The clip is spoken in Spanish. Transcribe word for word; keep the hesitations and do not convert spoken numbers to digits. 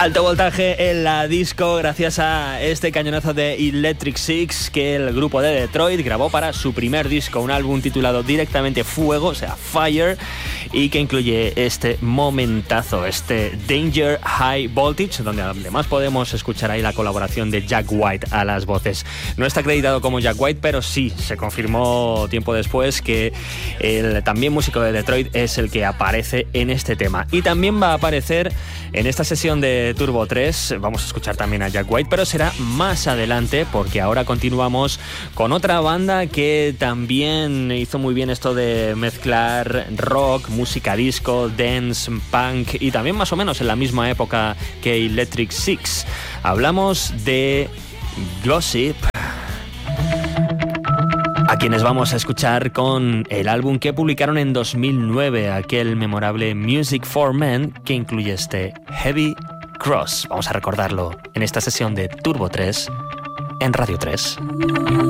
Alto voltaje en la disco gracias a este cañonazo de Electric Six que el grupo de Detroit grabó para su primer disco, un álbum titulado directamente Fuego, o sea, Fire, y que incluye este momentazo, este Danger High Voltage, donde además podemos escuchar ahí la colaboración de Jack White a las voces. No está acreditado como Jack White, pero sí se confirmó tiempo después que el también músico de Detroit es el que aparece en este tema. Y también va a aparecer en esta sesión de Turbo tres, vamos a escuchar también a Jack White, pero será más adelante porque ahora continuamos con otra banda que también hizo muy bien esto de mezclar rock, música disco, dance, punk y también más o menos en la misma época que Electric Six. Hablamos de Glossip, a quienes vamos a escuchar con el álbum que publicaron en dos mil nueve, aquel memorable Music for Men que incluye este Heavy Cross. Vamos a recordarlo en esta sesión de Turbo tres en Radio tres.